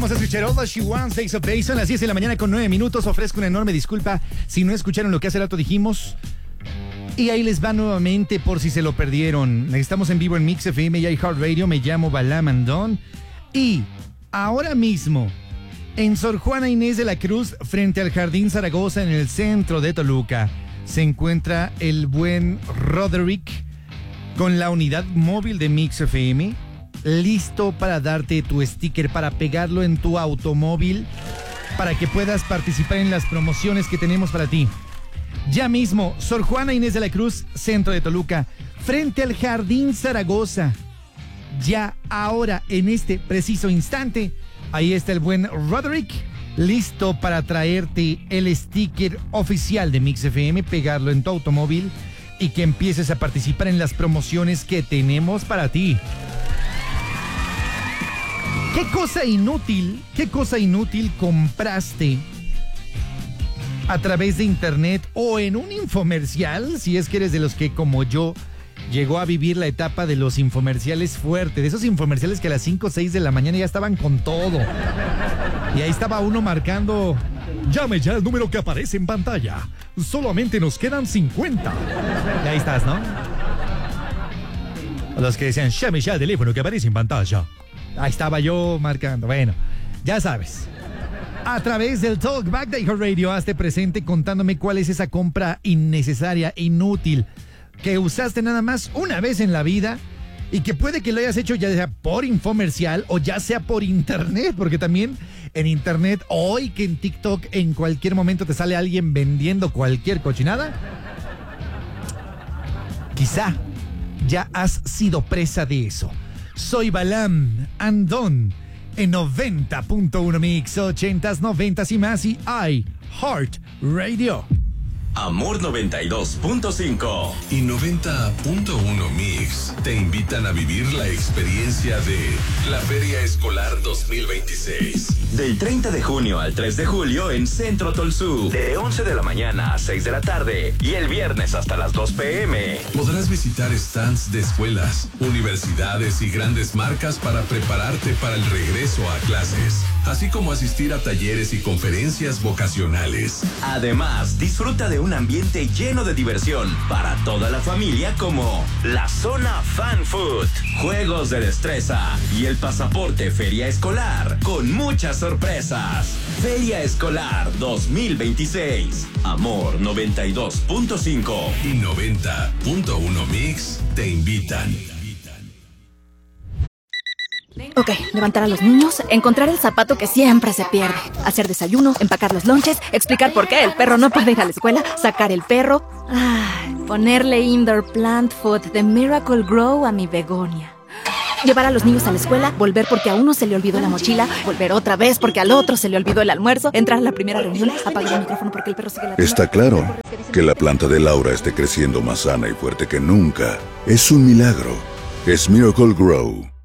Vamos a escuchar All That She Wants, Days of Days. Son las 10 de la mañana con 9 minutos. Ofrezco una enorme disculpa si no escucharon lo que hace rato dijimos. Y ahí les va nuevamente por si se lo perdieron. Estamos en vivo en Mix FM y iHeartRadio. Me llamo Balam Andón. Y ahora mismo, en Sor Juana Inés de la Cruz, frente al Jardín Zaragoza, en el centro de Toluca, se encuentra el buen Roderick con la unidad móvil de Mix FM, listo para darte tu sticker, para pegarlo en tu automóvil, para que puedas participar en las promociones que tenemos para ti. Ya mismo, Sor Juana Inés de la Cruz, centro de Toluca, frente al Jardín Zaragoza. Ya ahora, en este preciso instante, ahí está el buen Roderick, listo para traerte el sticker oficial de Mix FM, pegarlo en tu automóvil y que empieces a participar en las promociones que tenemos para ti. ¿Qué cosa inútil compraste a través de internet o en un infomercial? Si es que eres de los que, como yo, llegó a vivir la etapa de los infomerciales fuertes, de esos infomerciales que a las 5 o 6 de la mañana ya estaban con todo. Y ahí estaba uno marcando: llame ya el número que aparece en pantalla. Solamente nos quedan 50. Y ahí estás, ¿no? Los que decían: llame ya el teléfono que aparece en pantalla. Ahí estaba yo marcando. Bueno, ya sabes. A través del Talkback de iHeartRadio, hazte presente contándome cuál es esa compra innecesaria, inútil, que usaste nada más una vez en la vida y que puede que lo hayas hecho ya sea por infomercial o ya sea por internet, porque también en internet, hoy que en TikTok en cualquier momento te sale alguien vendiendo cualquier cochinada, quizá ya has sido presa de eso. Soy Balam Andón en 90.1 Mix, 80s, 90s y más, y iHeartRadio. Amor 92.5 y 90.1 Mix te invitan a vivir la experiencia de la Feria Escolar 2026. Del 30 de junio al 3 de julio en Centro Tolsú, de 11 de la mañana a 6 de la tarde y el viernes hasta las 2 p.m. Podrás visitar stands de escuelas, universidades y grandes marcas para prepararte para el regreso a clases, así como asistir a talleres y conferencias vocacionales. Además, disfruta de un ambiente lleno de diversión para toda la familia, como la zona Fan Food, juegos de destreza y el pasaporte Feria Escolar con muchas sorpresas. Feria Escolar 2026. Amor 92.5 y 90.1 Mix te invitan. Ok, levantar a los niños, encontrar el zapato que siempre se pierde, hacer desayuno, empacar los lonches, explicar por qué el perro no puede ir a la escuela, sacar el perro, ponerle indoor plant food de Miracle Grow a mi begonia. Llevar a los niños a la escuela, volver porque a uno se le olvidó la mochila, volver otra vez porque al otro se le olvidó el almuerzo, entrar a la primera reunión, apagar el micrófono porque el perro sigue la... Está claro que la planta de Laura esté creciendo más sana y fuerte que nunca. Es un milagro. Es Miracle Grow.